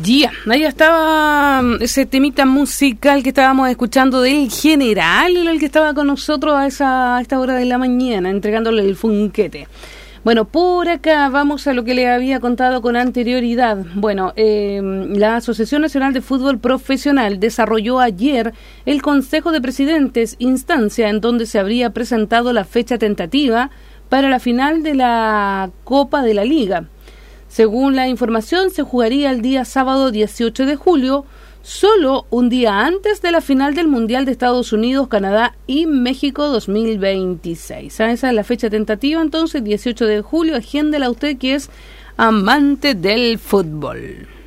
Ya, ahí estaba ese temita musical que estábamos escuchando del general, el que estaba con nosotros a esta hora de la mañana, entregándole el funquete. Bueno, por acá vamos a lo que le había contado con anterioridad. Bueno, la Asociación Nacional de Fútbol Profesional desarrolló ayer el Consejo de Presidentes, instancia en donde se habría presentado la fecha tentativa para la final de la Copa de la Liga. Según la información, se jugaría el día sábado 18 de julio, solo un día antes de la final del Mundial de Estados Unidos, Canadá y México 2026. Esa es la fecha tentativa, entonces, 18 de julio. Agéndela usted que es amante del fútbol.